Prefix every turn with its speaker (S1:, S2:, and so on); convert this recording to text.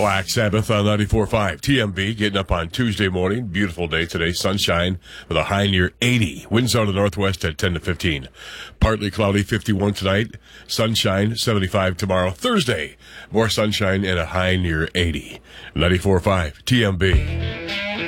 S1: Black Sabbath on 94.5 TMB, getting up on Tuesday morning. Beautiful day today. Sunshine with a high near 80. Winds out of the northwest at 10 to 15. Partly cloudy, 51 tonight. Sunshine, 75 tomorrow. Thursday, more sunshine and a high near 80. 94.5 TMB.